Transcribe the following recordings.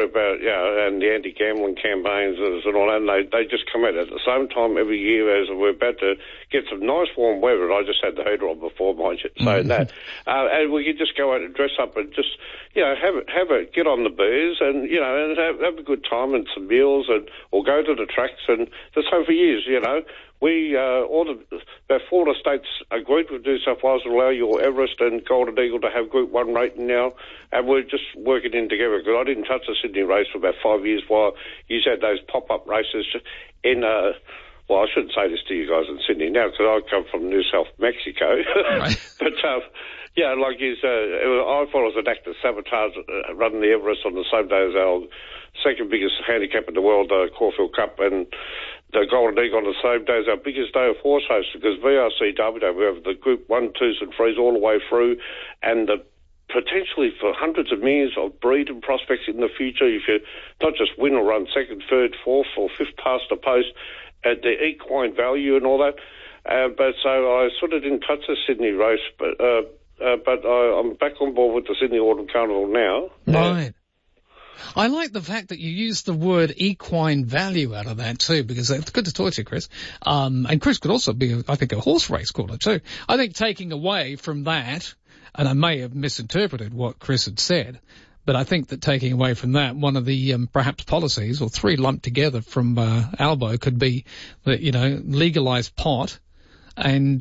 story about, and the anti-gambling campaigns and all that, and they just come out at the same time every year as we're about to get some nice warm weather, and I just had the heater on before, mind you, saying that. And we could just go out and dress up and just, get on the booze and, and have a good time and some meals or go to the tracks, and that's so for years, We, about 4 states agreed with New South Wales to allow your Everest and Golden Eagle to have Group 1 rating now, and we're just working in together, because I didn't touch the Sydney race for about 5 years while you had those pop-up races in, well, I shouldn't say this to you guys in Sydney now, because I come from New South Mexico, right. But, I thought it was an act of sabotage running the Everest on the same day as our second biggest handicap in the world, the Caulfield Cup, and the Golden Eagle on the same day as our biggest day of horse races, because VRCW, we have the Group 1, 2s and 3s all the way through, and the potentially for hundreds of millions of breed and prospects in the future if you not just win or run second, third, fourth or fifth past the post at the equine value and all that. But so I sort of didn't touch the Sydney race, but I'm back on board with the Sydney Autumn Carnival now. Right. I like the fact that you used the word equine value out of that too, because it's good to talk to you, Chris. And Chris could also be, I think, a horse race caller too. I think taking away from that, and I may have misinterpreted what Chris had said, but I think that taking away from that, one of the perhaps policies, or three lumped together from Albo, could be that, legalise pot and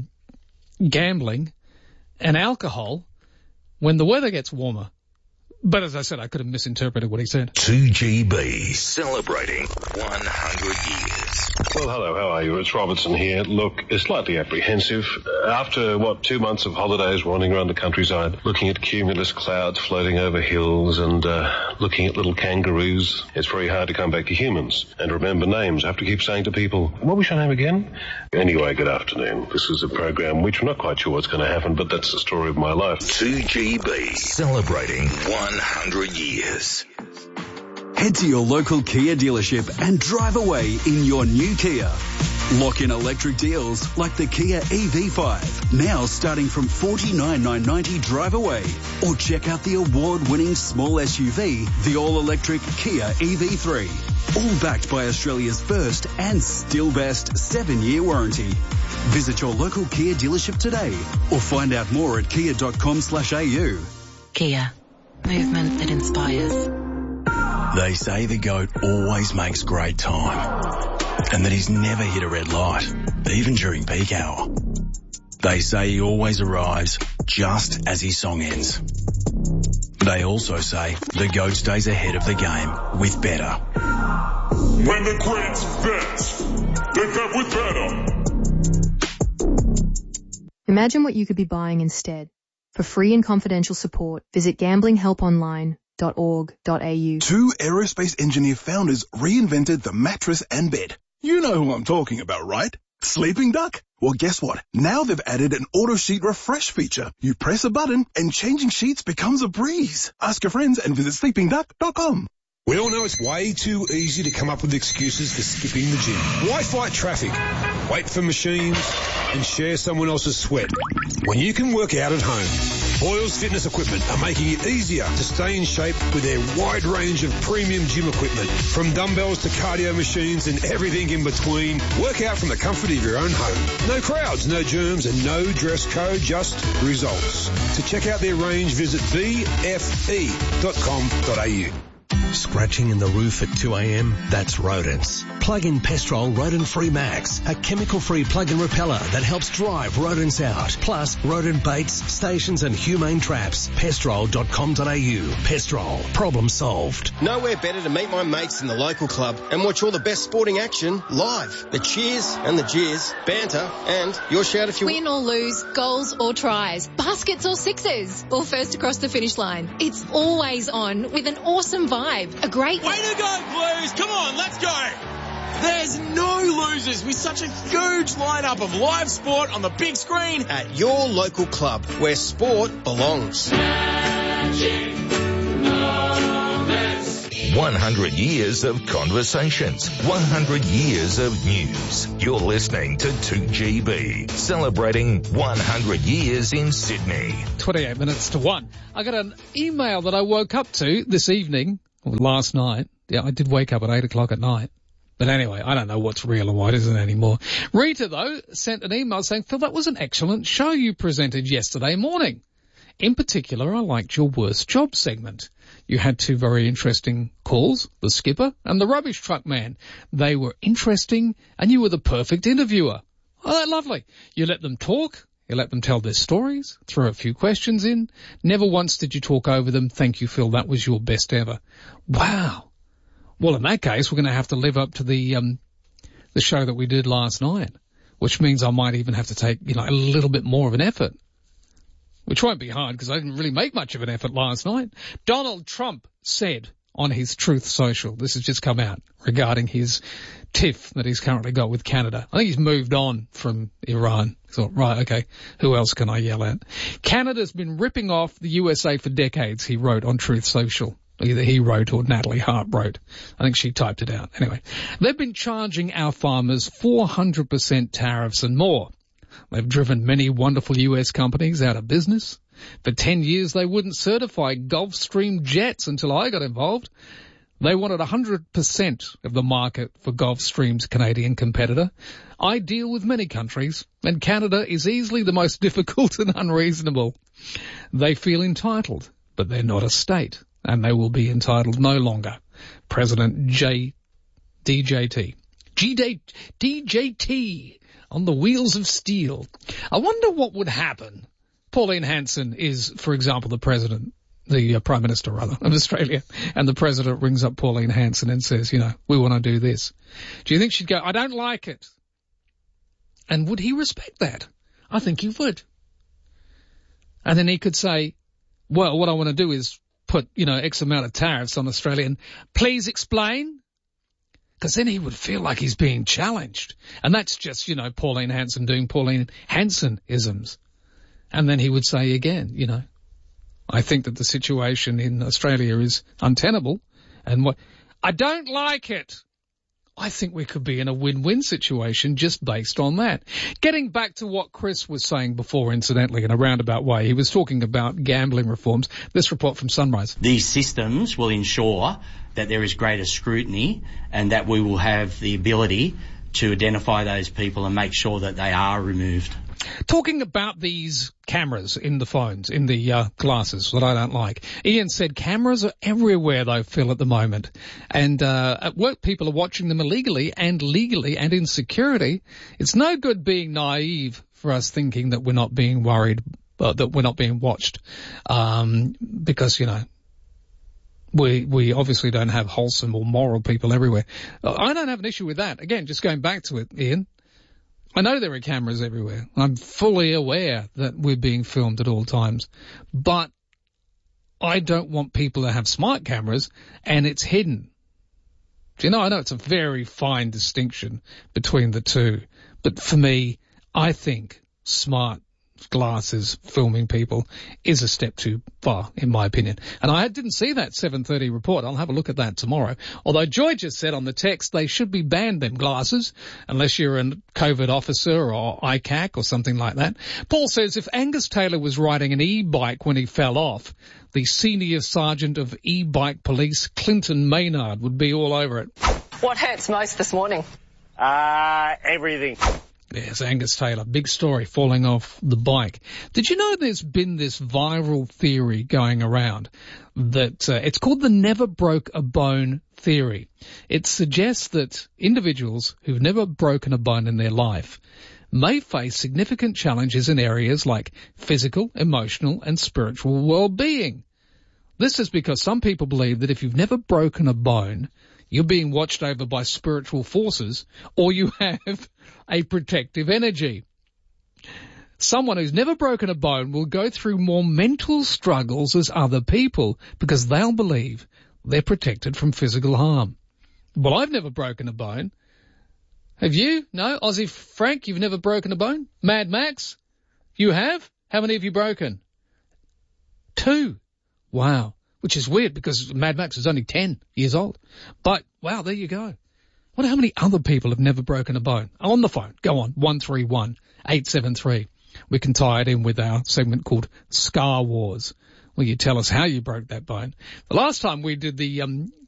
gambling and alcohol when the weather gets warmer. But as I said, I could have misinterpreted what he said. 2GB, celebrating 100 years. Well, hello, how are you? It's Robertson here. Look, it's slightly apprehensive. After, 2 months of holidays wandering around the countryside, looking at cumulus clouds floating over hills and looking at little kangaroos, it's very hard to come back to humans and remember names. I have to keep saying to people, what was your name again? Anyway, good afternoon. This is a program which I'm not quite sure what's going to happen, but that's the story of my life. 2GB, celebrating 100 years. Head to your local Kia dealership and drive away in your new Kia. Lock in electric deals like the Kia EV5, now starting from $49,990 drive away. Or check out the award-winning small SUV, the all-electric Kia EV3. All backed by Australia's first and still best 7-year warranty. Visit your local Kia dealership today or find out more at kia.com/au. Kia. Movement that inspires. They say the goat always makes great time and that he's never hit a red light, even during peak hour. They say he always arrives just as his song ends. They also say the goat stays ahead of the game with better. When the greats bet, they bet with better. Imagine what you could be buying instead. For free and confidential support, visit gamblinghelponline.org.au. 2 aerospace engineer founders reinvented the mattress and bed. You know who I'm talking about, right? Sleeping Duck? Well, guess what? Now they've added an auto sheet refresh feature. You press a button and changing sheets becomes a breeze. Ask your friends and visit sleepingduck.com. We all know it's way too easy to come up with excuses for skipping the gym. Why fight traffic, wait for machines, and share someone else's sweat when you can work out at home? Boyle's Fitness Equipment are making it easier to stay in shape with their wide range of premium gym equipment. From dumbbells to cardio machines and everything in between, work out from the comfort of your own home. No crowds, no germs, and no dress code, just results. To check out their range, visit bfe.com.au. Scratching in the roof at 2 a.m? That's rodents. Plug in Pestrol Rodent Free Max, a chemical-free plug-in repeller that helps drive rodents out. Plus, rodent baits, stations and humane traps. Pestrol.com.au. Pestrol. Problem solved. Nowhere better to meet my mates in the local club and watch all the best sporting action live. The cheers and the jeers, banter, and your shout if you win or lose, goals or tries, baskets or sixes, or first across the finish line. It's always on with an awesome vibe. A great... Way to go, Blues! Come on, let's go! There's no losers with such a huge lineup of live sport on the big screen. At your local club, where sport belongs. 100 years of conversations, 100 years of news. You're listening to 2GB, celebrating 100 years in Sydney. 28 minutes to 1. I got an email that I woke up to this evening last night. Yeah, I did wake up at 8 o'clock at night. But anyway, I don't know what's real and what isn't anymore. Rita, though, sent an email saying, Phil, that was an excellent show you presented yesterday morning. In particular, I liked your worst job segment. You had two very interesting calls, the skipper and the rubbish truck man. They were interesting, and you were the perfect interviewer. Oh, that's lovely. You let them talk. You let them tell their stories, throw a few questions in. Never once did you talk over them. Thank you, Phil. That was your best ever. Wow. Well, in that case, we're going to have to live up to the show that we did last night, which means I might even have to take, a little bit more of an effort, which won't be hard because I didn't really make much of an effort last night. Donald Trump said on his Truth Social, this has just come out, regarding his tiff that he's currently got with Canada. I think he's moved on from Iran. He thought, right, okay, who else can I yell at? Canada's been ripping off the USA for decades, he wrote on Truth Social. Either he wrote or Natalie Hart wrote. I think she typed it out. Anyway, they've been charging our farmers 400% tariffs and more. They've driven many wonderful US companies out of business. For 10 years, they wouldn't certify Gulfstream jets until I got involved. They wanted 100% of the market for Gulfstream's Canadian competitor. I deal with many countries, and Canada is easily the most difficult and unreasonable. They feel entitled, but they're not a state. And they will be entitled no longer. President DJT on the wheels of steel. I wonder what would happen. Pauline Hanson is, for example, the Prime Minister of Australia, and the President rings up Pauline Hanson and says, we want to do this. Do you think she'd go, I don't like it? And would he respect that? I think he would. And then he could say, well, what I want to do is put, X amount of tariffs on Australia, and please explain? Because then he would feel like he's being challenged. And that's just, Pauline Hanson doing Pauline Hanson-isms. And then he would say again, I think that the situation in Australia is untenable, and I don't like it. I think we could be in a win-win situation just based on that. Getting back to what Chris was saying before, incidentally, in a roundabout way, he was talking about gambling reforms. This report from Sunrise. These systems will ensure that there is greater scrutiny and that we will have the ability to identify those people and make sure that they are removed. Talking about these cameras in the phones, in the glasses that I don't like, Ian said cameras are everywhere, though, Phil, at the moment. And at work, people are watching them illegally and legally and in security. It's no good being naive for us thinking that we're not being worried, that we're not being watched, because, we obviously don't have wholesome or moral people everywhere. I don't have an issue with that. Again, just going back to it, Ian. I know there are cameras everywhere. I'm fully aware that we're being filmed at all times. But I don't want people to have smart cameras and it's hidden. Do you know, I know it's a very fine distinction between the two. But for me, I think smart glasses filming people is a step too far, in my opinion. And I didn't see that 7:30 report. I'll have a look at that tomorrow. Although Joy just said on the text they should be banned, them glasses, unless you're a COVID officer or ICAC or something like that. Paul says if Angus Taylor was riding an e-bike when he fell off, the senior sergeant of e-bike police, Clinton Maynard, would be all over it. What hurts most this morning? Everything. Yes, Angus Taylor, big story, falling off the bike. Did you know there's been this viral theory going around that it's called the never broke a bone theory? It suggests that individuals who've never broken a bone in their life may face significant challenges in areas like physical, emotional, and spiritual well-being. This is because some people believe that if you've never broken a bone, you're being watched over by spiritual forces, or you have a protective energy. Someone who's never broken a bone will go through more mental struggles as other people because they'll believe they're protected from physical harm. Well, I've never broken a bone. Have you? No? Aussie Frank, you've never broken a bone? Mad Max? You have? How many have you broken? 2. Wow. Which is weird because Mad Max is only 10 years old. But, wow, there you go. Wonder how many other people have never broken a bone. On the phone, go on, 131-873. We can tie it in with our segment called Scar Wars. Will you tell us how you broke that bone? The last time we did the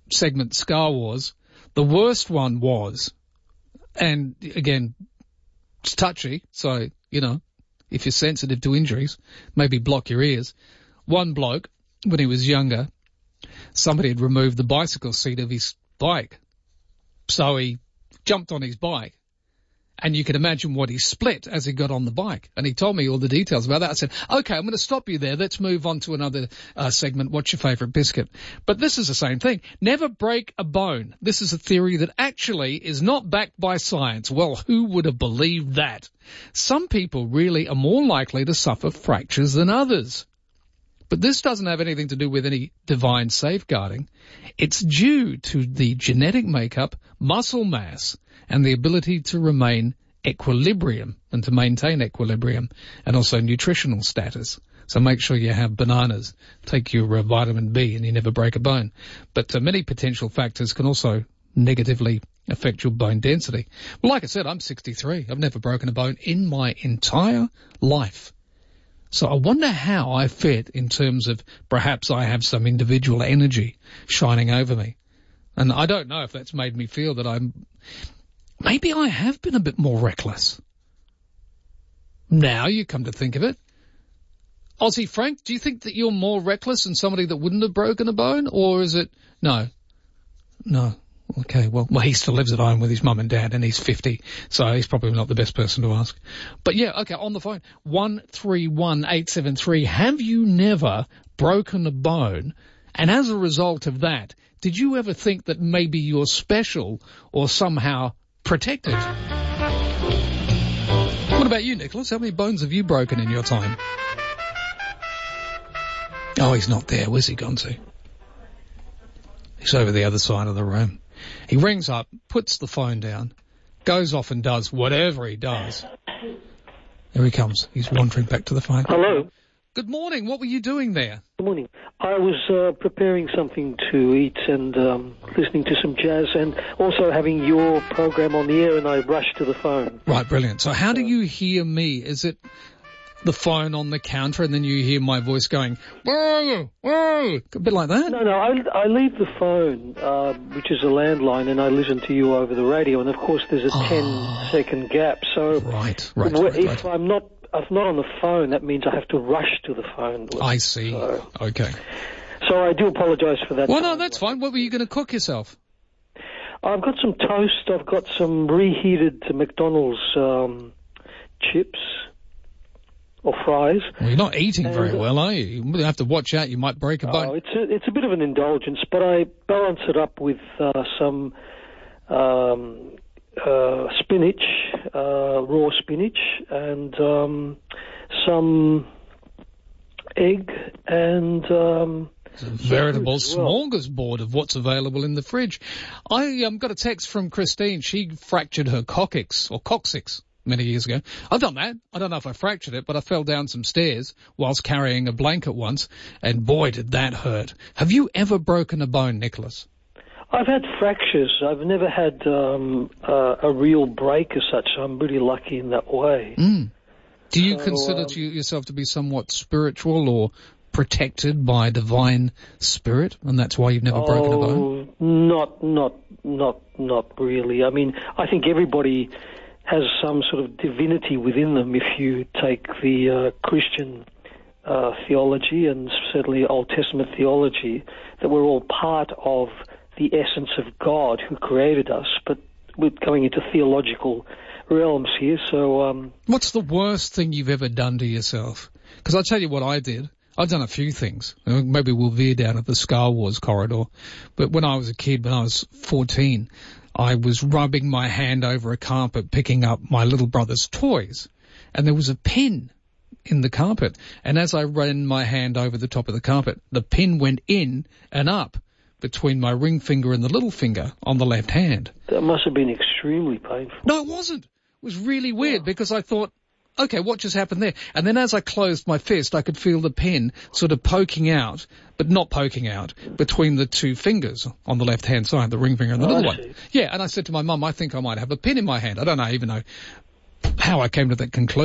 segment Scar Wars, the worst one was, and again, it's touchy, so, you know, if you're sensitive to injuries, maybe block your ears. One bloke, when he was younger, somebody had removed the bicycle seat of his bike. So he jumped on his bike, and you can imagine what he split as he got on the bike. And he told me all the details about that. I said, okay, I'm going to stop you there. Let's move on to another segment. What's your favourite biscuit? But this is the same thing. Never break a bone. This is a theory that actually is not backed by science. Well, who would have believed that? Some people really are more likely to suffer fractures than others. But this doesn't have anything to do with any divine safeguarding. It's due to the genetic makeup, muscle mass, and the ability to remain equilibrium and to maintain equilibrium, and also nutritional status. So make sure you have bananas, take your vitamin B, and you never break a bone. But many potential factors can also negatively affect your bone density. Well, like I said, I'm 63. I've never broken a bone in my entire life. So I wonder how I fit in terms of perhaps I have some individual energy shining over me. And I don't know if that's made me feel that maybe I have been a bit more reckless. Now you come to think of it. Aussie Frank, do you think that you're more reckless than somebody that wouldn't have broken a bone? Or is it, no. Okay, well, he still lives at home with his mum and dad, and he's 50, so he's probably not the best person to ask. But yeah, okay, on the phone, 131873, have you never broken a bone? And as a result of that, did you ever think that maybe you're special or somehow protected? What about you, Nicholas? How many bones have you broken in your time? Oh, he's not there. Where's he gone to? He's over the other side of the room. He rings up, puts the phone down, goes off and does whatever he does. There he comes. He's wandering back to the phone. Hello. Good morning. What were you doing there? Good morning. I was preparing something to eat and listening to some jazz and also having your program on the air, and I rushed to the phone. Right, brilliant. So how do you hear me? Is it the phone on the counter and then you hear my voice going, whoa, whoa, a bit like that? No, I leave the phone, which is a landline, and I listen to you over the radio, and of course there's a 10-second gap, so Right. If I'm not on the phone, that means I have to rush to the phone. I see. So, okay. So I do apologise for that. Well, no, that's fine. What were you going to cook yourself? I've got some toast. I've got some reheated McDonald's chips. Or fries. Well, you're not eating very well, are you? You have to watch out. You might break a bone. It's a bit of an indulgence, but I balance it up with some spinach, raw spinach, and some egg and it's a veritable smorgasbord of what's available in the fridge. I got a text from Christine. She fractured her coccyx many years ago. I've done that. I don't know if I fractured it, but I fell down some stairs whilst carrying a blanket once, and boy, did that hurt. Have you ever broken a bone, Nicholas? I've had fractures. I've never had a real break as such. I'm really lucky in that way. Do you consider yourself to be somewhat spiritual or protected by divine spirit, and that's why you've never broken a bone? Not really. I mean, I think everybody has some sort of divinity within them if you take the Christian theology and certainly Old Testament theology, that we're all part of the essence of God who created us, but we're going into theological realms here, so... What's the worst thing you've ever done to yourself? Because I'll tell you what I did. I've done a few things. Maybe we'll veer down at the Scar Wars corridor, but when I was a kid, when I was 14... I was rubbing my hand over a carpet picking up my little brother's toys, and there was a pin in the carpet, and as I ran my hand over the top of the carpet, the pin went in and up between my ring finger and the little finger on the left hand. That must have been extremely painful. No, it wasn't. It was really weird because I thought, okay, what just happened there? And then as I closed my fist, I could feel the pin sort of poking out, but not poking out, between the two fingers on the left-hand side, the ring finger and the little one. Yeah, and I said to my mum, I think I might have a pin in my hand. I don't even know how I came to that conclusion.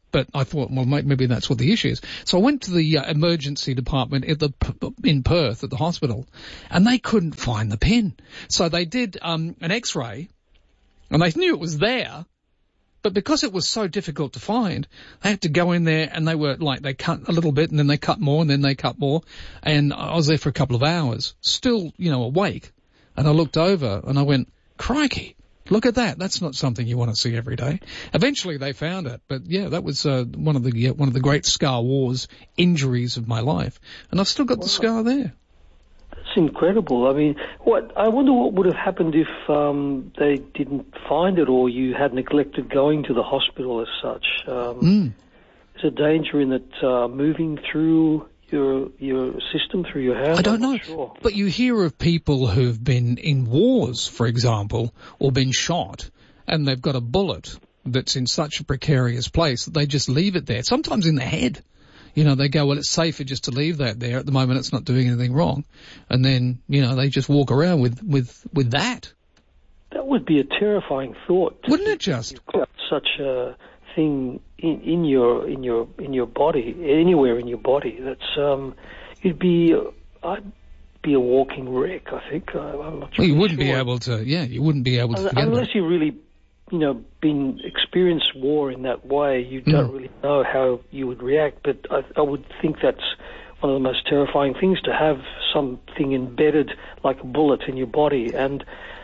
But I thought, well, maybe that's what the issue is. So I went to the emergency department in Perth at the hospital, and they couldn't find the pin. So they did an X-ray, and they knew it was there, but because it was so difficult to find, they had to go in there, and they cut a little bit, and then they cut more, and then they cut more, and I was there for a couple of hours, still, awake, and I looked over, and I went, crikey. Look at that. That's not something you want to see every day. Eventually they found it, but yeah, that was one of the great Scar Wars injuries of my life, and I've still got the scar there. That's incredible. I mean, I wonder what would have happened if they didn't find it, or you had neglected going to the hospital as such. Is there danger in it moving through your system, through your house? I don't know. Sure. But you hear of people who've been in wars, for example, or been shot, and they've got a bullet that's in such a precarious place that they just leave it there, sometimes in the head. They go, well, it's safer just to leave that there. At the moment, it's not doing anything wrong. And then, they just walk around with that. That would be a terrifying thought. Wouldn't it just? You've got such a thing in your body, anywhere in your body. That's I'd be a walking wreck, I think. I'm not sure. Well, you wouldn't be able to. Yeah, you wouldn't be able to. Unless you really, been experienced war in that way, you don't really know how you would react. But I would think that's one of the most terrifying things, to have something embedded like a bullet in your body and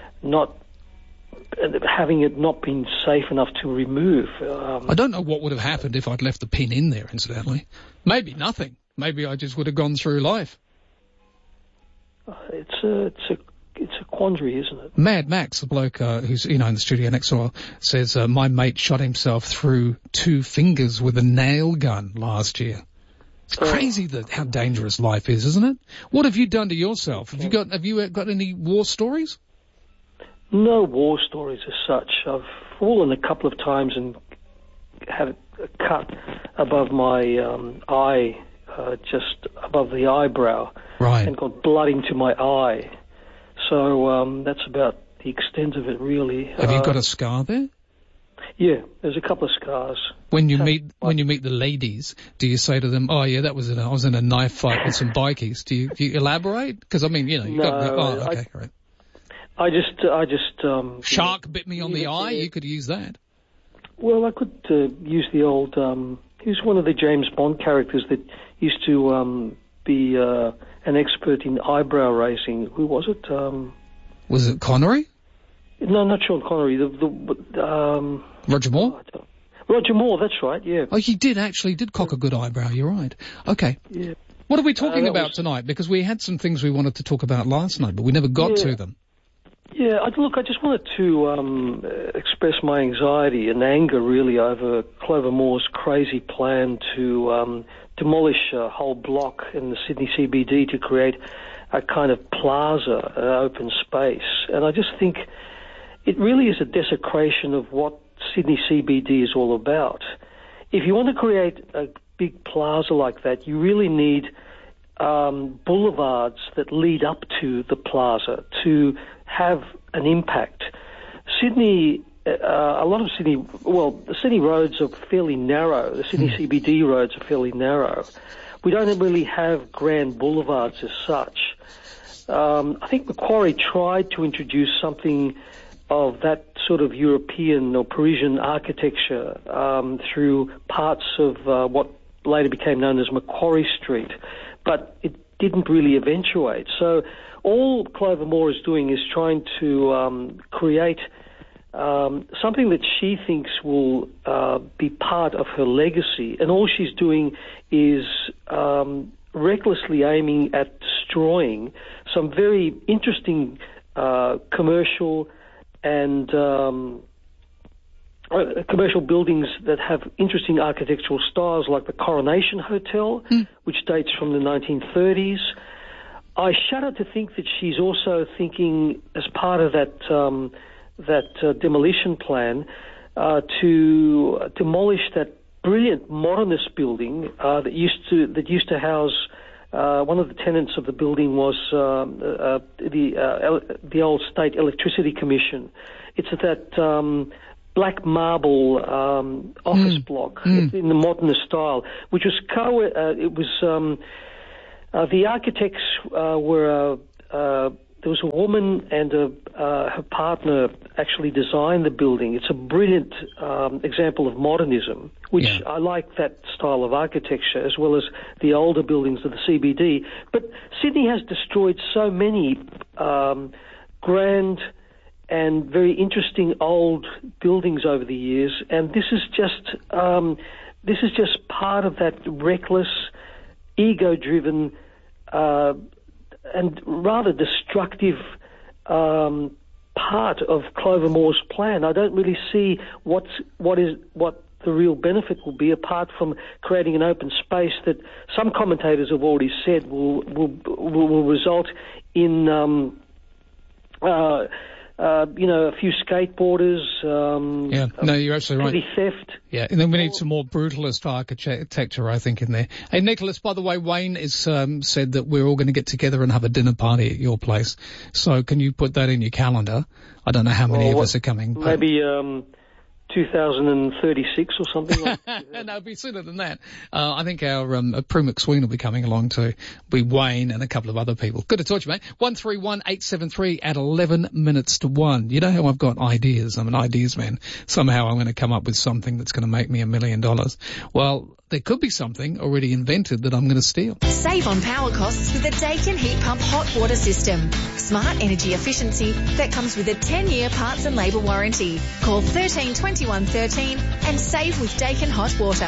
having it not been safe enough to remove. I don't know what would have happened if I'd left the pin in there, incidentally. Maybe nothing. Maybe I just would have gone through life. It's a quandary, isn't it? Mad Max, the bloke who's in the studio next door, says my mate shot himself through 2 fingers with a nail gun last year. It's crazy how dangerous life is, isn't it? What have you done to yourself? Have you got any war stories? No war stories as such. I've fallen a couple of times and had a cut above my eye, just above the eyebrow, right, and got blood into my eye. So that's about the extent of it, really. Have you got a scar there? Yeah, there's a couple of scars. When you meet the ladies, do you say to them, "Oh yeah, I was in a knife fight with some bikies"? Do you elaborate? Because I mean, you got. Okay, right. I just shark bit me on the eye. You could use that. Well, I could use the old. He was one of the James Bond characters that used to be an expert in eyebrow raising. Who was it? Was it Connery? No, not Sean Connery. Roger Moore? Roger Moore, that's right, yeah. Oh, he did cock a good eyebrow, you're right. Okay. Yeah. What are we talking about tonight? Because we had some things we wanted to talk about last night, but we never got to them. Yeah, I just wanted to express my anxiety and anger, really, over Clover Moore's crazy plan to demolish a whole block in the Sydney CBD to create a kind of plaza, an open space. And I just think it really is a desecration of what Sydney CBD is all about. If you want to create a big plaza like that, you really need boulevards that lead up to the plaza to have an impact. Sydney, a lot of Sydney, the Sydney roads are fairly narrow. The Sydney CBD roads are fairly narrow. We don't really have grand boulevards as such. I think Macquarie tried to introduce something of that sort of European or Parisian architecture through parts of what later became known as Macquarie Street, but it didn't really eventuate. So all Clover Moore is doing is trying to create something that she thinks will be part of her legacy, and all she's doing is recklessly aiming at destroying some very interesting commercial and commercial buildings that have interesting architectural styles, like the Coronation Hotel, which dates from the 1930s. I shudder to think that she's also thinking, as part of that demolition plan, to demolish that brilliant modernist building that used to house. One of the tenants of the building was the old State Electricity Commission. It's at that black marble office block in the modernist style, which was the architects were there was a woman and her partner actually designed the building. It's a brilliant example of modernism, which I like that style of architecture as well as the older buildings of the CBD. But Sydney has destroyed so many grand and very interesting old buildings over the years, and this is just part of that reckless, ego-driven, and rather destructive part of Clover Moore's plan. I don't really see what the real benefit will be, apart from creating an open space that some commentators have already said will result in a few skateboarders. No, you're absolutely right. Theft. Yeah, and then we need some more brutalist architecture, I think, in there. Hey, Nicholas, by the way, Wayne has said that we're all going to get together and have a dinner party at your place. So can you put that in your calendar? I don't know how many of us are coming. Maybe 2036 or something like that. No, it'll be sooner than that. I think our Prue McSween will be coming along too. Be Wayne and a couple of other people. Good to talk to you, mate. 131-873 at 11 minutes to 1. You know how I've got ideas. I'm an ideas man. Somehow I'm going to come up with something that's going to make me $1 million. Well, there could be something already invented that I'm going to steal. Save on power costs with the Dakin Heat Pump Hot Water System. Smart energy efficiency that comes with a 10-year parts and labour warranty. Call 13 21 13 and save with Dakin Hot Water.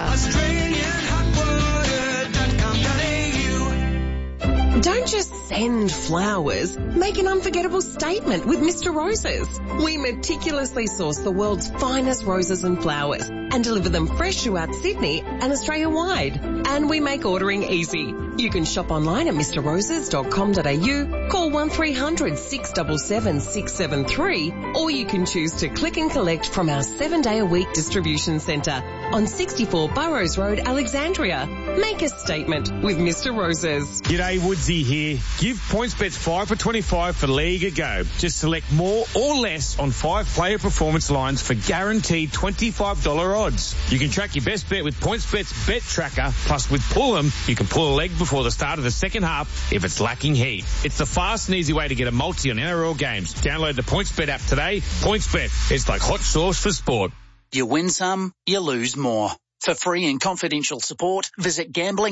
Don't just send flowers. Make an unforgettable statement with Mr. Roses. We meticulously source the world's finest roses and flowers and deliver them fresh throughout Sydney and Australia-wide. And we make ordering easy. You can shop online at mrroses.com.au, call 1300 677 673, or you can choose to click and collect from our 7-day-a-week distribution centre on 64 Burrows Road, Alexandria. Make a statement with Mr. Roses. G'day, Woodsy here. Give PointsBets 5 for 25 for League a go. Just select more or less on 5 player performance lines for guaranteed $25 odds. You can track your best bet with PointsBet's Bet Tracker, plus with Pull 'em, you can pull a leg before the start of the second half if it's lacking heat. It's the fast and easy way to get a multi on NRL games. Download the PointsBet app today. PointsBet, it's like hot sauce for sport. You win some, you lose more. For free and confidential support, visit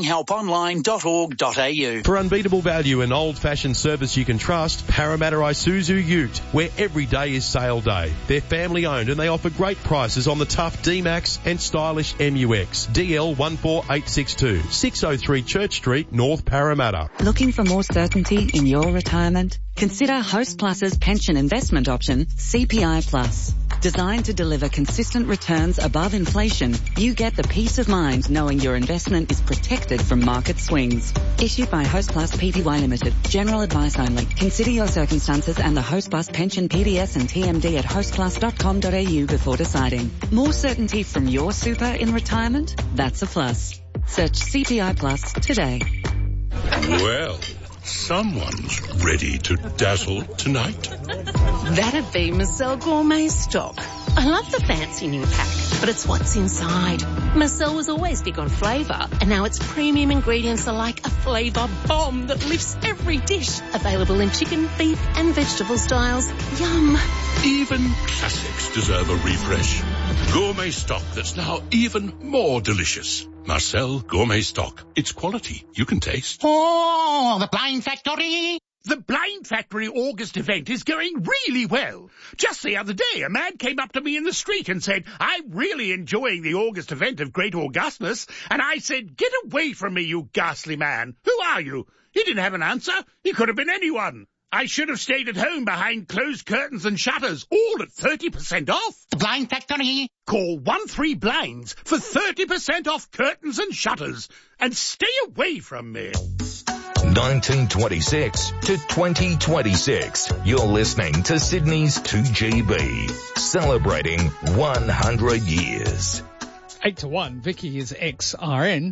gamblinghelponline.org.au. For unbeatable value and old-fashioned service you can trust, Parramatta Isuzu Ute, where every day is sale day. They're family-owned and they offer great prices on the tough D-Max and stylish MUX. DL 14862, 603 Church Street, North Parramatta. Looking for more certainty in your retirement? Consider Host Plus's pension investment option, CPI Plus. Designed to deliver consistent returns above inflation, you get the peace of mind knowing your investment is protected from market swings. Issued by Host Plus Pty Limited. General advice only. Consider your circumstances and the Host Plus pension PDS and TMD at hostplus.com.au before deciding. More certainty from your super in retirement? That's a plus. Search CPI Plus today. Well, someone's ready to dazzle tonight. That'd be Marcel Gourmet Stock. I love the fancy new pack, but it's what's inside. Marcel was always big on flavour, and now its premium ingredients are like a flavour bomb that lifts every dish. Available in chicken, beef and vegetable styles. Yum. Even classics deserve a refresh. Gourmet Stock that's now even more delicious. Marcel Gourmet Stock. It's quality you can taste. Oh, the Blind Factory! The Blind Factory August event is going really well. Just the other day, a man came up to me in the street and said, "I'm really enjoying the August event of Great Augustness." And I said, "Get away from me, you ghastly man. Who are you?" He didn't have an answer. He could have been anyone. I should have stayed at home behind closed curtains and shutters, all at 30% off. The Blind Factory. Call 13Blinds for 30% off curtains and shutters. And stay away from me. 1926 to 2026. You're listening to Sydney's 2GB, celebrating 100 years. 8 to 1. Vicky is XRN.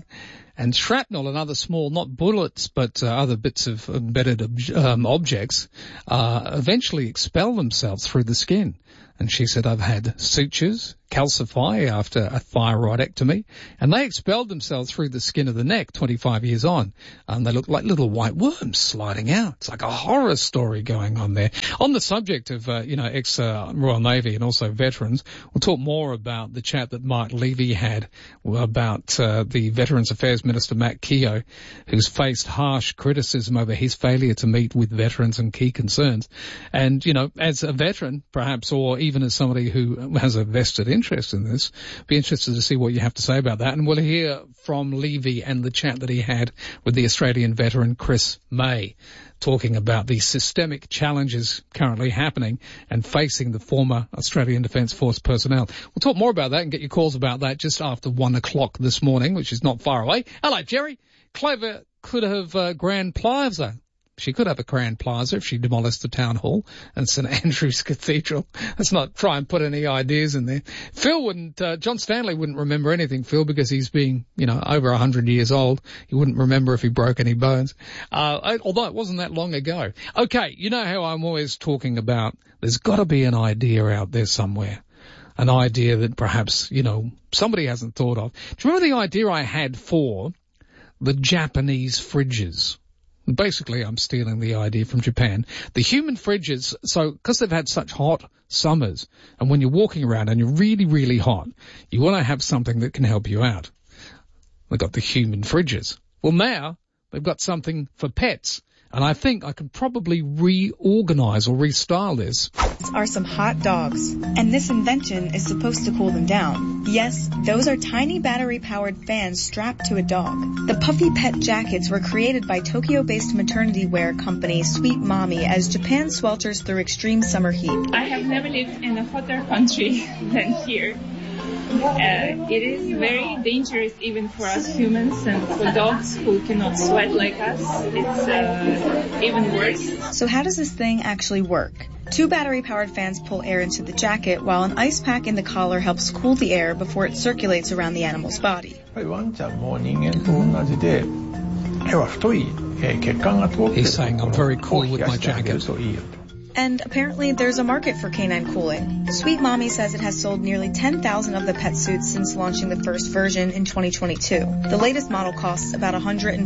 and shrapnel and other small, not bullets, but other bits of embedded objects, eventually expel themselves through the skin. And she said, I've had sutures calcify after a thyroidectomy, and they expelled themselves through the skin of the neck 25 years on. And they look like little white worms sliding out. It's like a horror story going on there. On the subject of, ex-Royal Navy and also veterans, we'll talk more about the chat that Mark Levy had about the Veterans Affairs Minister, Matt Keogh, who's faced harsh criticism over his failure to meet with veterans and key concerns. And, as a veteran, perhaps, or even as somebody who has a vested interest in this, be interested to see what you have to say about that. And we'll hear from Levy and the chat that he had with the Australian veteran Chris May, talking about the systemic challenges currently happening and facing the former Australian Defence Force personnel. We'll talk more about that and get your calls about that just after 1 o'clock this morning, which is not far away. Hello, Jerry. Clover could have Grand Plaza. She could have a Grand Plaza if she demolished the town hall and St Andrew's Cathedral. Let's not try and put any ideas in there. Phil wouldn't, John Stanley wouldn't remember anything, Phil, because he's being, over 100 years old. He wouldn't remember if he broke any bones. Although it wasn't that long ago. Okay, you know how I'm always talking about there's got to be an idea out there somewhere. An idea that perhaps, somebody hasn't thought of. Do you remember the idea I had for the Japanese fridges? Basically, I'm stealing the idea from Japan. The human fridges, because they've had such hot summers, and when you're walking around and you're really, really hot, you want to have something that can help you out. They've got the human fridges. Well, now they've got something for pets. And I think I could probably reorganize or restyle this. Are some hot dogs, and this invention is supposed to cool them down. Yes, those are tiny battery-powered fans strapped to a dog. The puffy pet jackets were created by Tokyo-based maternity wear company Sweet Mommy as Japan swelters through extreme summer heat. I have never lived in a hotter country than here. It is very dangerous even for us humans, and for dogs who cannot sweat like us, it's even worse. So how does this thing actually work? 2 battery-powered fans pull air into the jacket, while an ice pack in the collar helps cool the air before it circulates around the animal's body. He's saying I'm very cool with my jacket. And apparently there's a market for canine cooling. Sweet Mommy says it has sold nearly 10,000 of the pet suits since launching the first version in 2022. The latest model costs about $104.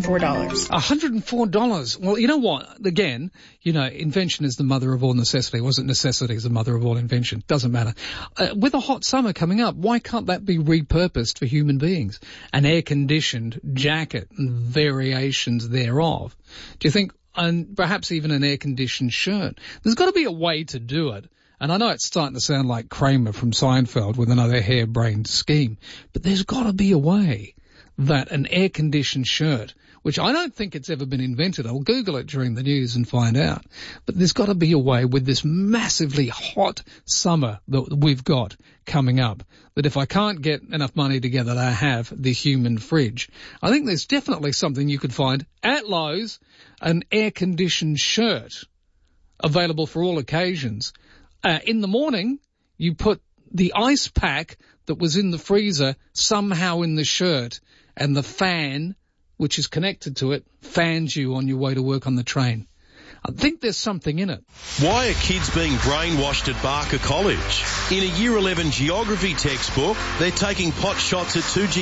$104. Well, you know what? Again, invention is the mother of all necessity. Wasn't necessity is the mother of all invention? Doesn't matter. With a hot summer coming up, why can't that be repurposed for human beings? An air-conditioned jacket and variations thereof. Do you think? And perhaps even an air-conditioned shirt. There's got to be a way to do it. And I know it's starting to sound like Kramer from Seinfeld with another harebrained scheme, but there's got to be a way that an air-conditioned shirt, which I don't think it's ever been invented. I'll Google it during the news and find out. But there's got to be a way with this massively hot summer that we've got coming up, that if I can't get enough money together to have the human fridge, I think there's definitely something you could find at Lowe's, an air-conditioned shirt available for all occasions. In the morning, you put the ice pack that was in the freezer somehow in the shirt, and the fan, which is connected to it, fans you on your way to work on the train. I think there's something in it. Why are kids being brainwashed at Barker College? In a Year 11 geography textbook, they're taking pot shots at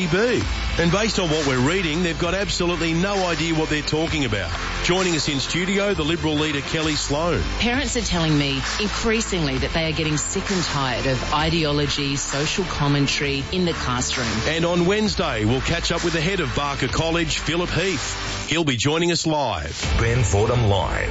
2GB. And based on what we're reading, they've got absolutely no idea what they're talking about. Joining us in studio, the Liberal leader Kelly Sloan. Parents are telling me increasingly that they are getting sick and tired of ideology, social commentary in the classroom. And on Wednesday, we'll catch up with the head of Barker College, Philip Heath. He'll be joining us live. Ben Fordham Live,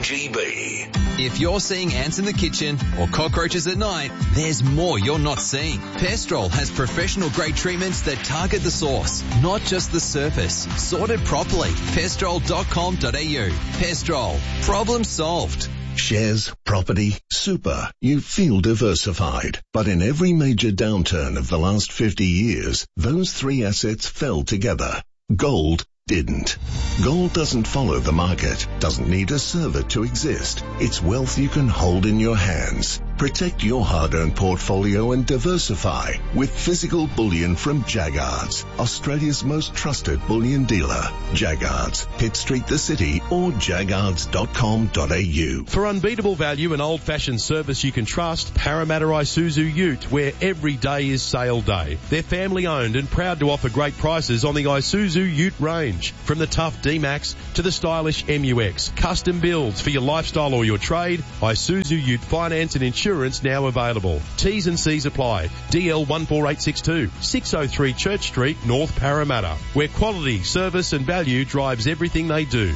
2GB. If you're seeing ants in the kitchen or cockroaches at night, there's more you're not seeing. Pestrol has professional grade treatments that target the source, not just the surface. Sorted properly. Pestrol.com.au. Pestrol. Problem solved. Shares, property, super. You feel diversified. But in every major downturn of the last 50 years, those 3 assets fell together. Gold didn't. Gold doesn't follow the market, doesn't need a server to exist. It's wealth you can hold in your hands. Protect your hard-earned portfolio and diversify with physical bullion from Jaggards, Australia's most trusted bullion dealer. Jaggards, Pitt Street, the city, or jaggards.com.au. For unbeatable value and old-fashioned service you can trust, Parramatta Isuzu Ute, where every day is sale day. They're family-owned and proud to offer great prices on the Isuzu Ute range. From the tough D-Max to the stylish MUX. Custom builds for your lifestyle or your trade. Isuzu Ute finance and insurance now available. T's and C's apply. DL 14862, 603 Church Street, North Parramatta, where quality, service and value drives everything they do.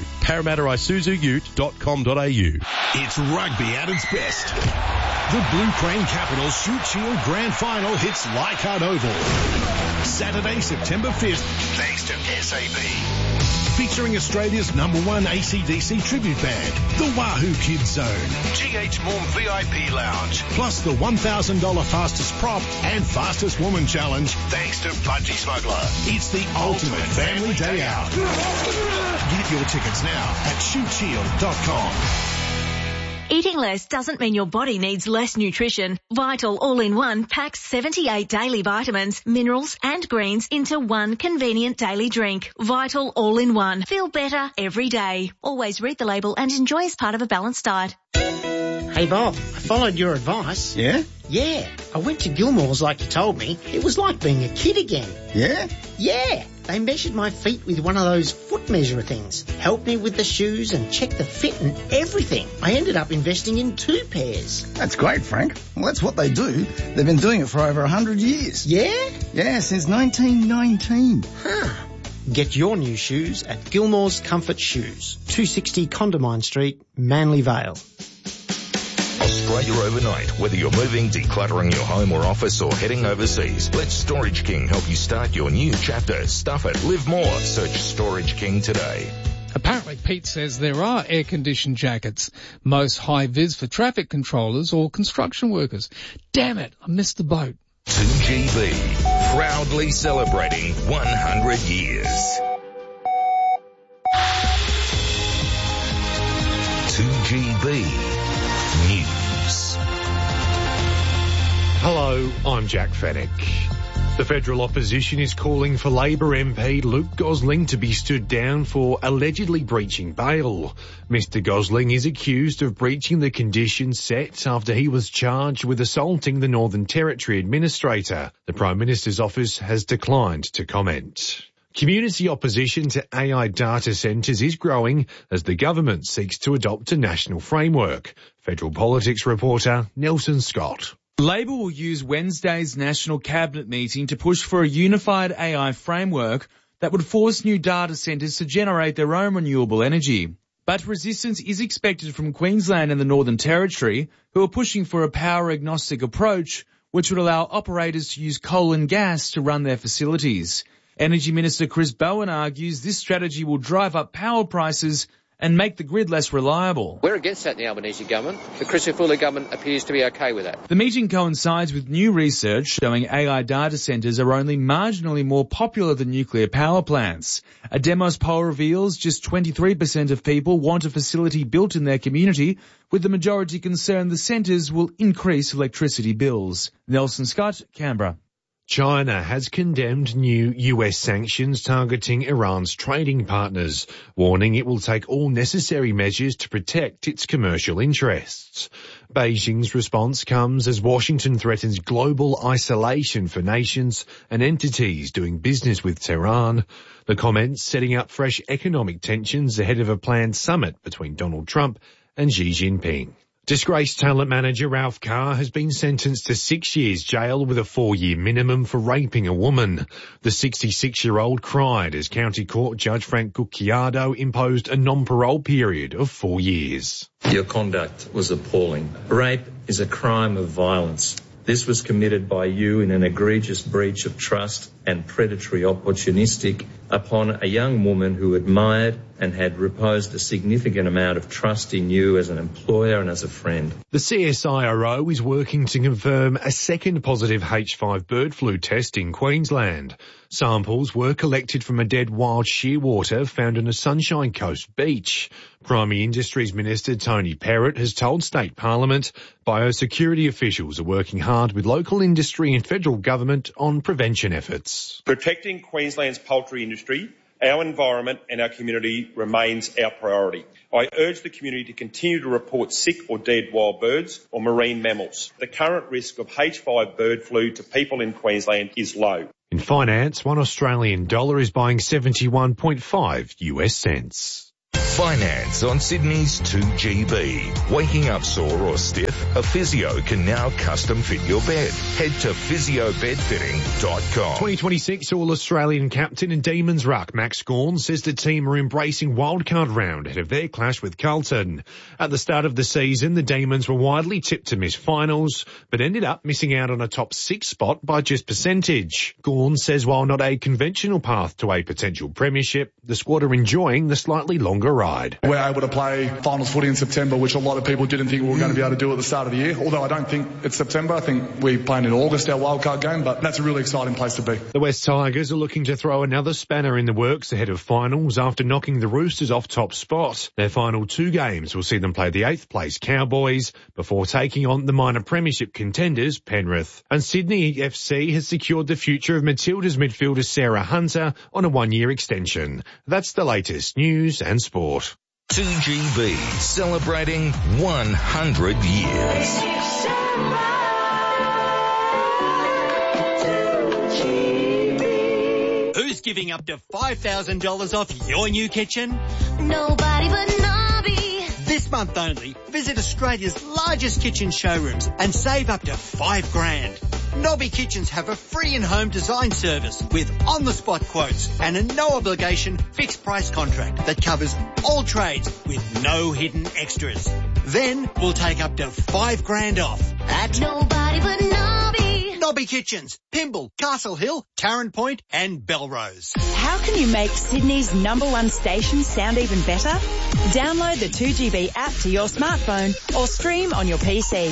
ParramattaIsuzuUte.com.au. It's rugby at its best. The Blue Crane Capitals Shoot Shield Grand Final hits Leichhardt Oval. Saturday, September 5th, thanks to SAB. Featuring Australia's #1 AC/DC tribute band, the Wahoo Kids Zone, GH Morm VIP Lounge, plus the $1,000 fastest prop and fastest woman challenge, thanks to Budgie Smuggler. It's the ultimate family day out. Get your tickets now at shootshield.com. Eating less doesn't mean your body needs less nutrition. Vital All-in-One packs 78 daily vitamins, minerals and greens into one convenient daily drink. Vital All-in-One. Feel better every day. Always read the label and enjoy as part of a balanced diet. Hey Bob, I followed your advice. Yeah? Yeah. I went to Gilmore's like you told me. It was like being a kid again. Yeah? Yeah. They measured my feet with one of those foot measurer things, helped me with the shoes and checked the fit and everything. I ended up investing in 2 pairs. That's great, Frank. Well, that's what they do. They've been doing it for over 100 years. Yeah? Yeah, since 1919. Huh. Get your new shoes at Gilmore's Comfort Shoes, 260 Condamine Street, Manly Vale. Australia overnight. Whether you're moving, decluttering your home or office, or heading overseas, let Storage King help you start your new chapter. Stuff it. Live more. Search Storage King today. Apparently, Pete says there are air-conditioned jackets, most high-vis for traffic controllers or construction workers. Damn it, I missed the boat. 2GB, proudly celebrating 100 years. 2GB News. Hello, I'm Jack Fennick. The federal opposition is calling for Labor MP Luke Gosling to be stood down for allegedly breaching bail. Mr. Gosling is accused of breaching the conditions set after he was charged with assaulting the Northern Territory Administrator. The Prime Minister's office has declined to comment. Community opposition to AI data centres is growing as the government seeks to adopt a national framework. Federal Politics reporter Nelson Scott. Labor will use Wednesday's National Cabinet meeting to push for a unified AI framework that would force new data centres to generate their own renewable energy. But resistance is expected from Queensland and the Northern Territory, who are pushing for a power-agnostic approach, which would allow operators to use coal and gas to run their facilities. Energy Minister Chris Bowen argues this strategy will drive up power prices and make the grid less reliable. We're against that in the Albanese government. The Crisafulli government appears to be okay with that. The meeting coincides with new research showing AI data centres are only marginally more popular than nuclear power plants. A Demos poll reveals just 23% of people want a facility built in their community, with the majority concerned the centres will increase electricity bills. Nelson Scott, Canberra. China has condemned new US sanctions targeting Iran's trading partners, warning it will take all necessary measures to protect its commercial interests. Beijing's response comes as Washington threatens global isolation for nations and entities doing business with Tehran. The comments setting up fresh economic tensions ahead of a planned summit between Donald Trump and Xi Jinping. Disgraced talent manager Ralph Carr has been sentenced to 6 years jail with a 4-year minimum for raping a woman. The 66-year-old cried as County Court Judge Frank Gucciardo imposed a non-parole period of 4 years. Your conduct was appalling. Rape is a crime of violence. This was committed by you in an egregious breach of trust and predatory opportunistic upon a young woman who admired and had reposed a significant amount of trust in you as an employer and as a friend. The CSIRO is working to confirm a second positive H5 bird flu test in Queensland. Samples were collected from a dead wild shearwater found on a Sunshine Coast beach. Primary Industries Minister Tony Perrott has told State Parliament biosecurity officials are working hard with local industry and federal government on prevention efforts. Protecting Queensland's poultry industry, our environment and our community remains our priority. I urge the community to continue to report sick or dead wild birds or marine mammals. The current risk of H5 bird flu to people in Queensland is low. In finance, $1 Australian dollar is buying 71.5 US cents. Finance on Sydney's 2GB. Waking up sore or stiff? A physio can now custom fit your bed. Head to physiobedfitting.com. 2026 All-Australian captain and Demons ruck Max Gawn says the team are embracing wildcard round ahead of their clash with Carlton. At the start of the season, the Demons were widely tipped to miss finals, but ended up missing out on a top 6 spot by just percentage. Gawn says while not a conventional path to a potential premiership, the squad are enjoying the slightly longer ride. We're able to play finals footy in September, which a lot of people didn't think we were going to be able to do at the start of the year. Although I don't think it's September. I think we play in August, our wildcard game, but that's a really exciting place to be. The West Tigers are looking to throw another spanner in the works ahead of finals after knocking the Roosters off top spot. Their final 2 games will see them play the 8th place Cowboys before taking on the minor premiership contenders Penrith. And Sydney FC has secured the future of Matilda's midfielder Sarah Hunter on a 1-year extension. That's the latest news and sport. 2GB, celebrating 100 years. Who's giving up to $5,000 off your new kitchen? Nobody but Nobby. This month only, visit Australia's largest kitchen showrooms and save up to $5,000. Nobby Kitchens have a free in-home design service with on-the-spot quotes and a no-obligation fixed-price contract that covers all trades with no hidden extras. Then we'll take up to $5,000 off at Nobody but Nobby. Nobby Kitchens, Pymble, Castle Hill, Tarrant Point and Belrose. How can you make Sydney's #1 station sound even better? Download the 2GB app to your smartphone or stream on your PC.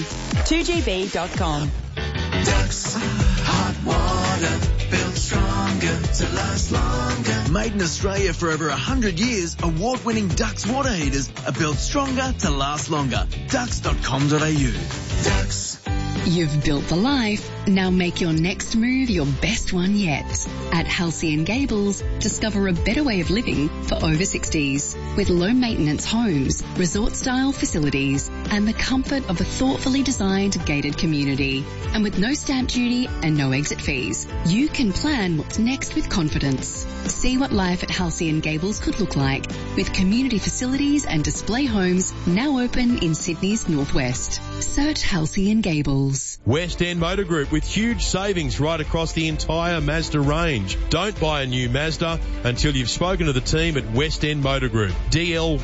2GB.com. Ducks, hot water, built stronger to last longer. Made in Australia for over 100 years, award-winning Ducks water heaters are built stronger to last longer. Ducks.com.au. Ducks. You've built the life. Now make your next move your best one yet. At Halcyon Gables, discover a better way of living for over 60s. With low maintenance homes, resort style facilities, and the comfort of a thoughtfully designed gated community. And with no stamp duty and no exit fees, you can plan what's next with confidence. See what life at Halcyon Gables could look like with community facilities and display homes now open in Sydney's northwest. Search Halcyon Gables. West End Motor Group with huge savings right across the entire Mazda range. Don't buy a new Mazda until you've spoken to the team at West End Motor Group. DL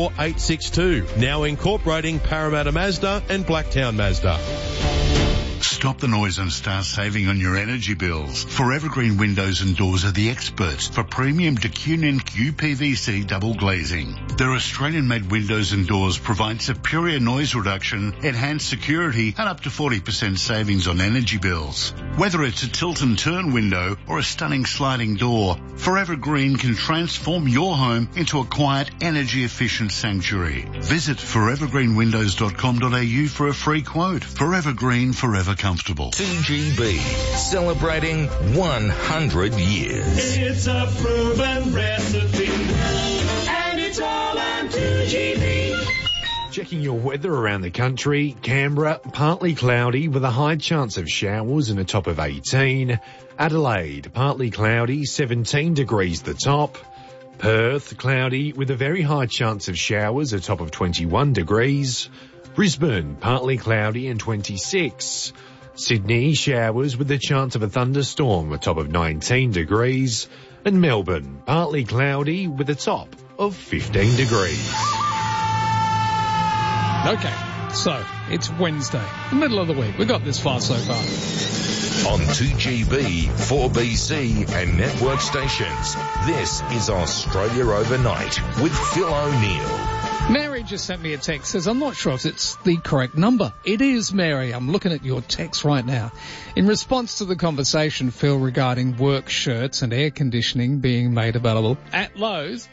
14862, now incorporating Parramatta Mazda and Blacktown Mazda. Stop the noise and start saving on your energy bills. Forever Green Windows and Doors are the experts for premium Decunion UPVC double glazing. Their Australian-made windows and doors provide superior noise reduction, enhanced security, and up to 40% savings on energy bills. Whether it's a tilt and turn window or a stunning sliding door, Forever Green can transform your home into a quiet, energy-efficient sanctuary. Visit forevergreenwindows.com.au for a free quote. Forever Green, forever comfortable. 2GB, celebrating 100 years. It's a proven recipe, and it's all on 2GB. Checking your weather around the country, Canberra, partly cloudy with a high chance of showers and a top of 18. Adelaide, partly cloudy, 17 degrees the top. Perth, cloudy with a very high chance of showers, a top of 21 degrees. Brisbane, partly cloudy and 26. Sydney, showers with a chance of a thunderstorm, a top of 19 degrees. And Melbourne, partly cloudy with a top of 15 degrees. Okay, so it's Wednesday, the middle of the week. We got this far so far. On 2GB, 4BC and network stations, this is Australia Overnight with Phil O'Neill. Mary just sent me a text, says, I'm not sure if it's the correct number. It is, Mary. I'm looking at your text right now. In response to the conversation, Phil, regarding work shirts and air conditioning being made available at Lowe's,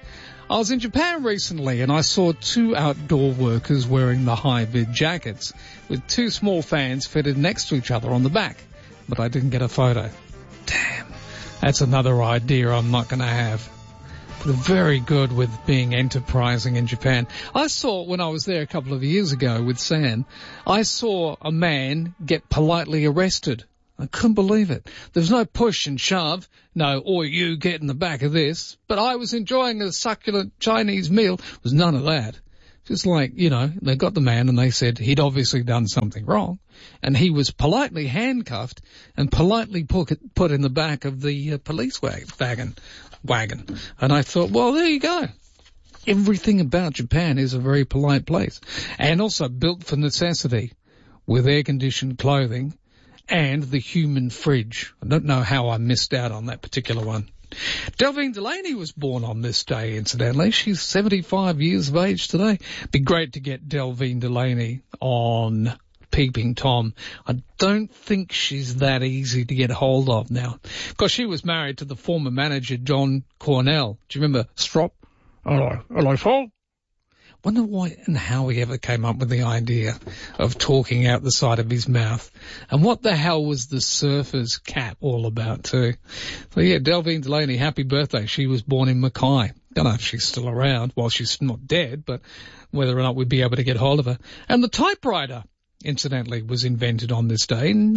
I was in Japan recently and I saw 2 outdoor workers wearing the high-vid jackets with 2 small fans fitted next to each other on the back, but I didn't get a photo. Damn, that's another idea I'm not going to have. They're very good with being enterprising in Japan. I saw, when I was there a couple of years ago with San, I saw a man get politely arrested. I couldn't believe it. There was no push and shove, no, or you get in the back of this, but I was enjoying a succulent Chinese meal. There was none of that. Just like, you know, they got the man and they said he'd obviously done something wrong, and he was politely handcuffed and politely put in the back of the police wagon. And I thought, well, there you go. Everything about Japan is a very polite place, and also built for necessity, with air-conditioned clothing and the human fridge. I don't know how I missed out on that particular one. Delvine Delaney was born on this day, incidentally. She's 75 years of age today. Be great to get Delvine Delaney on Peeping Tom. I don't think she's that easy to get hold of now, because she was married to the former manager John Cornell. Do you remember Strop? Hello, Paul. Wonder why and how he ever came up with the idea of talking out the side of his mouth. And what the hell was the surfer's cap all about too? So yeah, Delvine Delaney, happy birthday. She was born in Mackay. Don't know if she's still around. Well, she's not dead, but whether or not we'd be able to get hold of her. And the typewriter, incidentally, was invented on this day in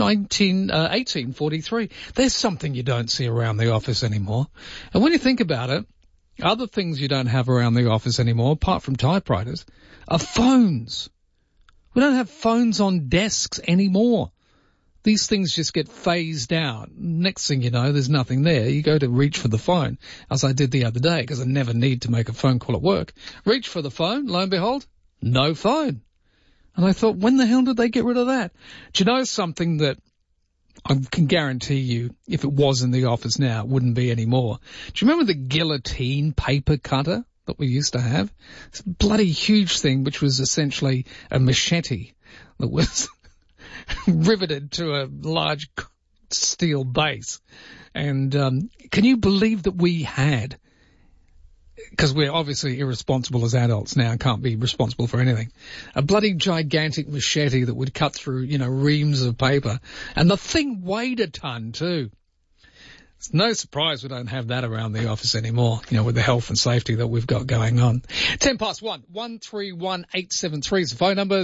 1843. There's something you don't see around the office anymore. And when you think about it, other things you don't have around the office anymore, apart from typewriters, are phones. We don't have phones on desks anymore. These things just get phased out. Next thing you know, there's nothing there. You go to reach for the phone, as I did the other day, because I never need to make a phone call at work. Reach for the phone, lo and behold, no phone. And I thought, when the hell did they get rid of that? Do you know something that I can guarantee you, if it was in the office now, it wouldn't be anymore? Do you remember the guillotine paper cutter that we used to have? It's a bloody huge thing, which was essentially a machete that was riveted to a large steel base. And can you believe that we had, because we're obviously irresponsible as adults now and can't be responsible for anything, a bloody gigantic machete that would cut through, you know, reams of paper. And the thing weighed a ton too. It's no surprise we don't have that around the office anymore, you know, with the health and safety that we've got going on. 101, 131-873 is the phone number,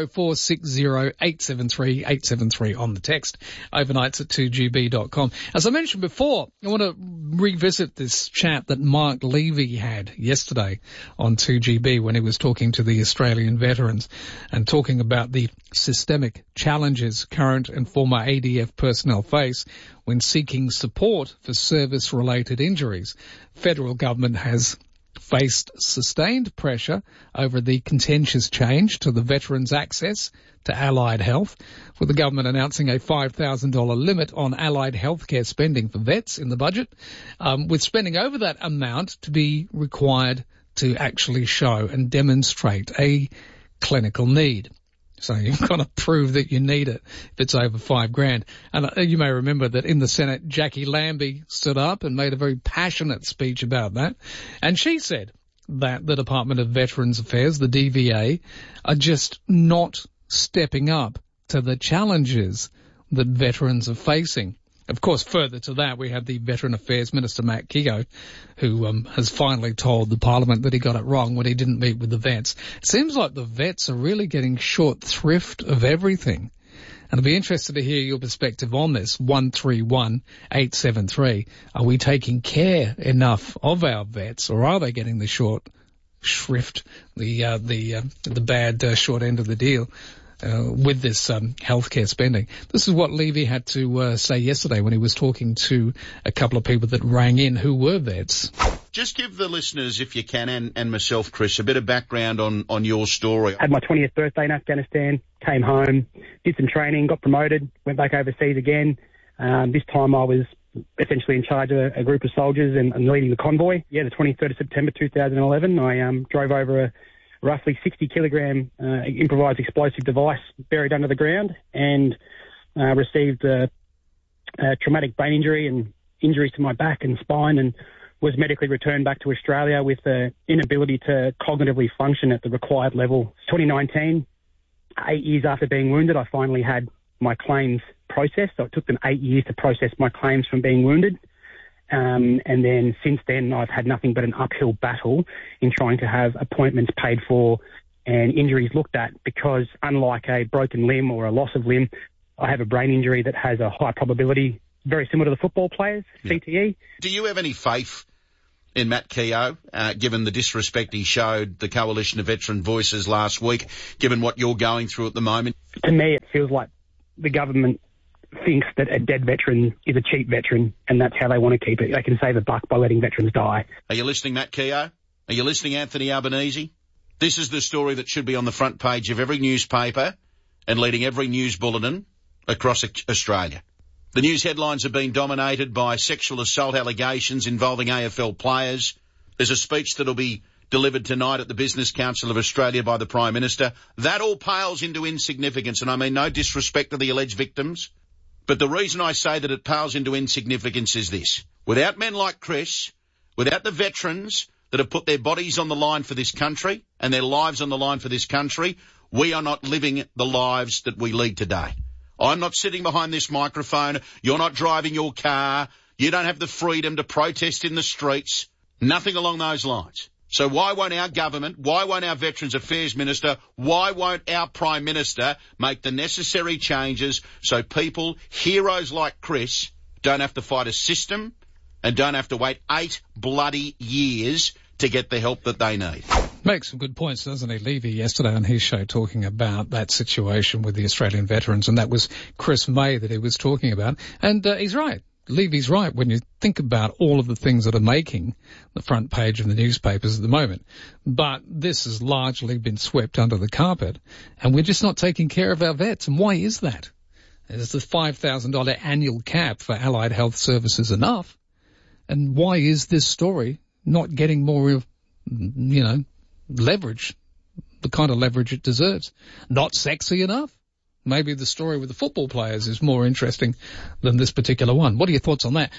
0460-873-873 on the text. Overnights at 2GB.com. As I mentioned before, I want to revisit this chat that Mark Levy had yesterday on 2GB when he was talking to the Australian veterans and talking about the systemic challenges current and former ADF personnel face when seeking support for service-related injuries. Federal government has faced sustained pressure over the contentious change to the veterans' access to allied health, with the government announcing a $5,000 limit on allied healthcare spending for vets in the budget, with spending over that amount to be required to actually show and demonstrate a clinical need. So you've got to prove that you need it if it's over $5,000. And you may remember that in the Senate, Jackie Lambie stood up and made a very passionate speech about that. And she said that the Department of Veterans Affairs, the DVA, are just not stepping up to the challenges that veterans are facing. Of course, further to that, we have the Veteran Affairs Minister, Matt Keogh, who has finally told the Parliament that he got it wrong when he didn't meet with the vets. It seems like the vets are really getting short thrift of everything. And I'd be interested to hear your perspective on this. 131-873. Are we taking care enough of our vets, or are they getting the short shrift, the bad short end of the deal? With this healthcare spending. This is what Levy had to say yesterday when he was talking to a couple of people that rang in who were vets. Just give the listeners, if you can, and myself, Chris, a bit of background on your story. Had my 20th birthday in Afghanistan, came home, did some training, got promoted, went back overseas again. This time I was essentially in charge of a group of soldiers and leading the convoy. Yeah, the 23rd of September 2011, I drove over a roughly 60-kilogram improvised explosive device buried under the ground, and received a traumatic brain injury and injuries to my back and spine, and was medically returned back to Australia with the inability to cognitively function at the required level. 2019, 8 years after being wounded, I finally had my claims processed. So it took them 8 years to process my claims from being wounded. And then since then, I've had nothing but an uphill battle in trying to have appointments paid for and injuries looked at, because unlike a broken limb or a loss of limb, I have a brain injury that has a high probability, very similar to the football players, CTE. Do you have any faith in Matt Keogh, given the disrespect he showed the Coalition of Veteran Voices last week, given what you're going through at the moment? To me, it feels like the government thinks that a dead veteran is a cheap veteran, and that's how they want to keep it. They can save a buck by letting veterans die. Are you listening, Matt Keogh? Are you listening, Anthony Albanese? This is the story that should be on the front page of every newspaper and leading every news bulletin across Australia. The news headlines have been dominated by sexual assault allegations involving AFL players. There's a speech that'll be delivered tonight at the Business Council of Australia by the Prime Minister. That all pales into insignificance, and I mean no disrespect to the alleged victims. But the reason I say that it pales into insignificance is this. Without men like Chris, without the veterans that have put their bodies on the line for this country and their lives on the line for this country, we are not living the lives that we lead today. I'm not sitting behind this microphone. You're not driving your car. You don't have the freedom to protest in the streets. Nothing along those lines. So why won't our government, why won't our Veterans Affairs Minister, why won't our Prime Minister make the necessary changes so people, heroes like Chris, don't have to fight a system and don't have to wait 8 bloody years to get the help that they need? Makes some good points, doesn't he? Levy yesterday on his show talking about that situation with the Australian veterans, and that was Chris May that he was talking about. And he's right. Levy's right when you think about all of the things that are making the front page of the newspapers at the moment. But this has largely been swept under the carpet, and we're just not taking care of our vets. And why is that? Is the $5,000 annual cap for allied health services enough? And why is this story not getting more, leverage, the kind of leverage it deserves? Not sexy enough? Maybe the story with the football players is more interesting than this particular one. What are your thoughts on that?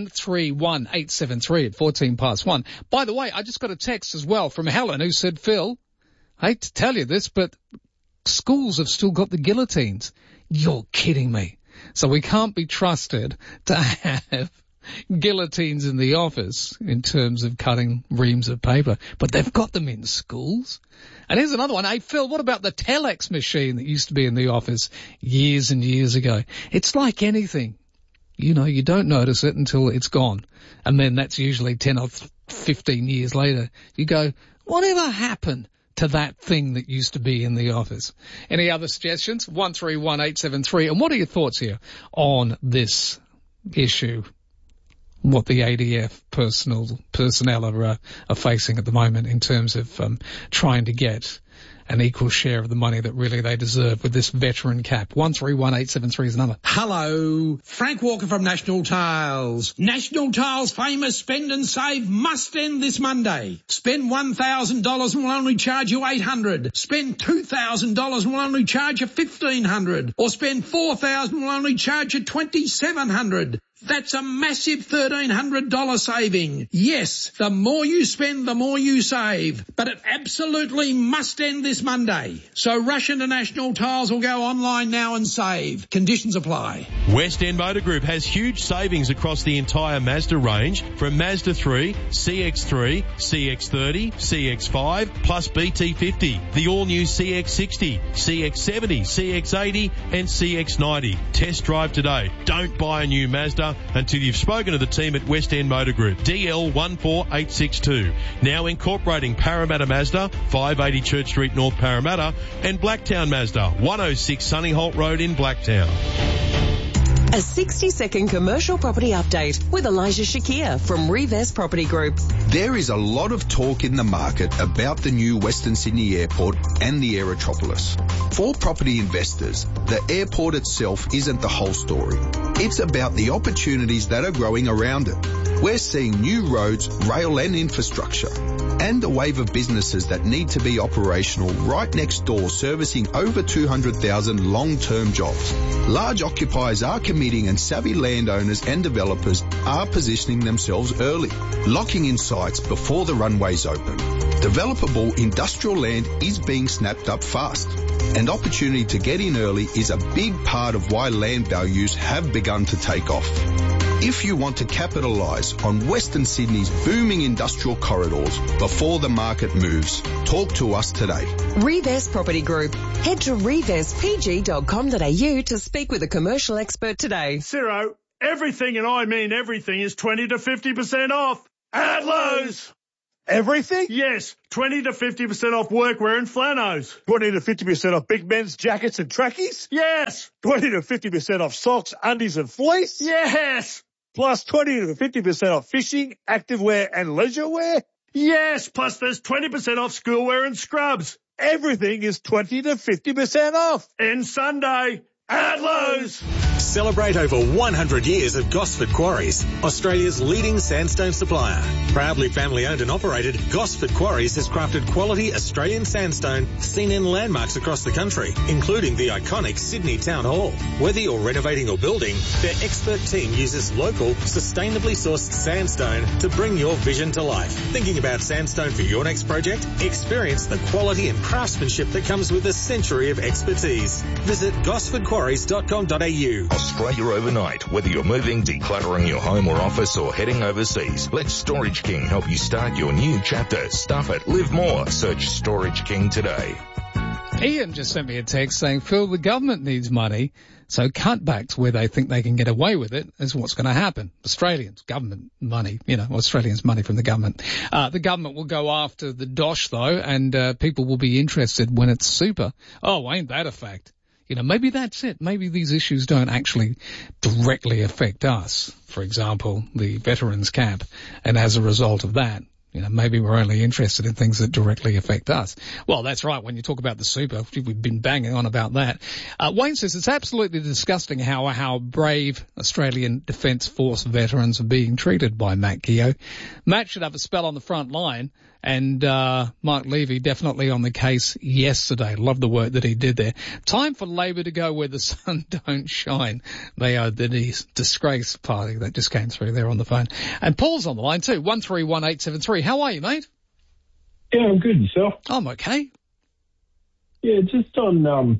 131873 at 1. By the way, I just got a text as well from Helen who said, Phil, I hate to tell you this, but schools have still got the guillotines. You're kidding me. So we can't be trusted to have guillotines in the office in terms of cutting reams of paper, but they've got them in schools. And here's another one. Hey, Phil, what about the telex machine that used to be in the office years and years ago? It's like anything. You don't notice it until it's gone. And then that's usually 10 or 15 years later. You go, whatever happened to that thing that used to be in the office? Any other suggestions? 131873. And what are your thoughts here on this issue? What the ADF personnel are facing at the moment in terms of trying to get an equal share of the money that really they deserve with this veteran cap. 131873 is another. Hello, Frank Walker from National Tiles. National Tiles' famous spend and save must end this Monday. Spend $1,000 and we'll only charge you $800. Spend $2,000 and we'll only charge you $1,500. Or spend $4,000 and we'll only charge you $2,700. That's a massive $1,300 saving. Yes, the more you spend, the more you save. But it absolutely must end this Monday. So rush into National Tiles or go online now and save. Conditions apply. West End Motor Group has huge savings across the entire Mazda range, from Mazda 3, CX-3, CX-30, CX-5, plus BT50, the all-new CX-60, CX-70, CX-80 and CX-90. Test drive today. Don't buy a new Mazda until you've spoken to the team at West End Motor Group. DL 14862. Now incorporating Parramatta Mazda, 580 Church Street, North Parramatta, and Blacktown Mazda, 106 Sunnyholt Road in Blacktown. A 60-second commercial property update with Elijah Shakir from Reves Property Group. There is a lot of talk in the market about the new Western Sydney Airport and the Aerotropolis. For property investors, the airport itself isn't the whole story. It's about the opportunities that are growing around it. We're seeing new roads, rail and infrastructure, and a wave of businesses that need to be operational right next door, servicing over 200,000 long-term jobs. Large occupiers are committing, and savvy landowners and developers are positioning themselves early, locking in sites before the runways open. Developable industrial land is being snapped up fast, and opportunity to get in early is a big part of why land values have begun to take off. If you want to capitalise on Western Sydney's booming industrial corridors before the market moves, talk to us today. Reves Property Group. Head to revespg.com.au to speak with a commercial expert today. Ciro, everything, and I mean everything, is 20 to 50% off at Lowe's. Everything? Yes, 20 to 50% off workwear and flannels. 20 to 50% off big men's jackets and trackies? Yes. 20 to 50% off socks, undies and fleece? Yes. Plus 20 to 50% off fishing, activewear and leisure wear? Yes, plus there's 20% off schoolwear and scrubs. Everything is 20 to 50% off. And Sunday at Lowe's. Celebrate over 100 years of Gosford Quarries, Australia's leading sandstone supplier. Proudly family owned and operated, Gosford Quarries has crafted quality Australian sandstone seen in landmarks across the country, including the iconic Sydney Town Hall. Whether you're renovating or building, their expert team uses local, sustainably sourced sandstone to bring your vision to life. Thinking about sandstone for your next project? Experience the quality and craftsmanship that comes with a century of expertise. Visit gosfordquarries.com.au. Australia overnight. Whether you're moving, decluttering your home or office, or heading overseas, let Storage King help you start your new chapter. Stuff it. Live more. Search Storage King today. Ian just sent me a text saying, Phil, the government needs money, so cutbacks where they think they can get away with it is what's going to happen. Australians, government money, Australians money from the government. The government will go after the dosh, though, and people will be interested when it's super. Oh, ain't that a fact? Maybe that's it. Maybe these issues don't actually directly affect us. For example, the veterans camp. And as a result of that, maybe we're only interested in things that directly affect us. Well, that's right. When you talk about the super, we've been banging on about that. Wayne says it's absolutely disgusting how brave Australian Defence Force veterans are being treated by Matt Keogh. Matt should have a spell on the front line. And Mark Levy definitely on the case yesterday. Love the work that he did there. Time for Labor to go where the sun don't shine. They are the disgrace party that just came through there on the phone. And Paul's on the line too, 131873. How are you, mate? Yeah, I'm good. Yourself? I'm okay. Yeah, just on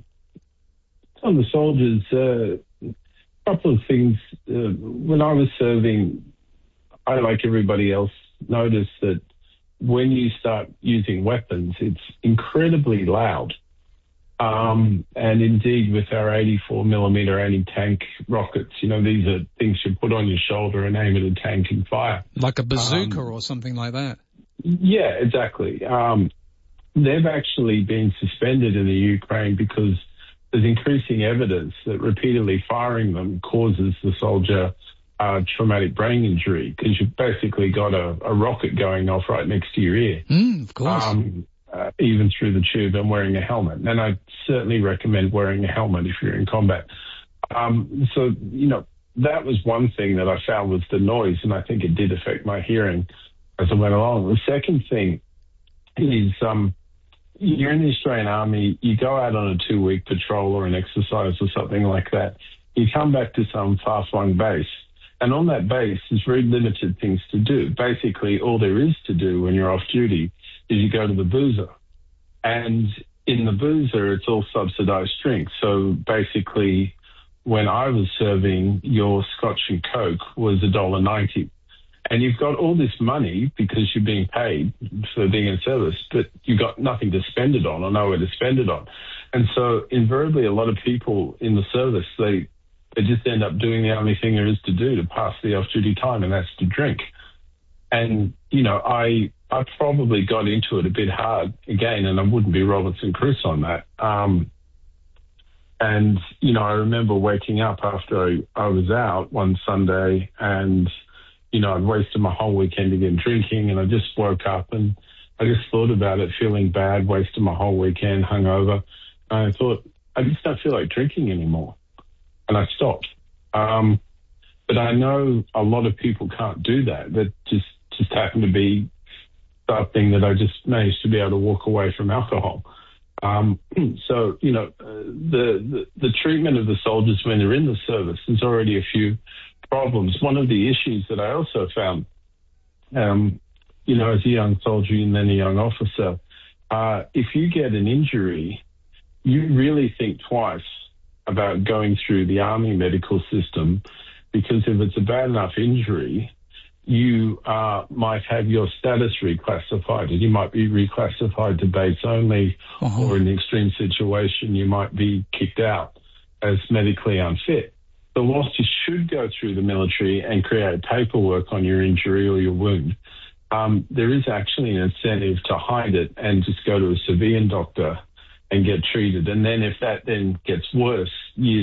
the soldiers, a couple of things. When I was serving, I, like everybody else, noticed that when you start using weapons, it's incredibly loud. And indeed, with our 84mm anti-tank rockets, these are things you put on your shoulder and aim at a tank and fire. Like a bazooka or something like that. Yeah, exactly. They've actually been suspended in the Ukraine because there's increasing evidence that repeatedly firing them causes the soldier traumatic brain injury, because you've basically got a rocket going off right next to your ear. Of course. Even through the tube, and wearing a helmet. And I certainly recommend wearing a helmet if you're in combat. So, that was one thing that I found was the noise, and I think it did affect my hearing as I went along. The second thing is you're in the Australian Army, you go out on a 2-week patrol or an exercise or something like that. You come back to some far-flung base. And on that base, there's very limited things to do. Basically, all there is to do when you're off duty is you go to the boozer. And in the boozer, it's all subsidized drinks. So basically, when I was serving, your Scotch and Coke was $1.90. And you've got all this money because you're being paid for being in service, but you've got nothing to spend it on or nowhere to spend it on. And so invariably, a lot of people in the service, they just end up doing the only thing there is to do to pass the off-duty time, and that's to drink. And, I probably got into it a bit hard again, and I wouldn't be Robertson Crusoe on that. And, I remember waking up after I was out one Sunday and, I'd wasted my whole weekend again drinking, and I just woke up and I just thought about it, feeling bad, wasted my whole weekend, hungover. And I thought, I just don't feel like drinking anymore. And I stopped. But I know a lot of people can't do that. That just happened to be something that I just managed to be able to walk away from alcohol. So, you know, the treatment of the soldiers when they're in the service, there's already a few problems. One of the issues that I also found, you know, as a young soldier and then a young officer, if you get an injury, you really think twice about going through the Army medical system, because if it's a bad enough injury, you might have your status reclassified, and you might be reclassified to base only, or in an extreme situation, you might be kicked out as medically unfit. So whilst you should go through the military and create paperwork on your injury or your wound, there is actually an incentive to hide it and just go to a civilian doctor and get treated. And then if that then gets worse, you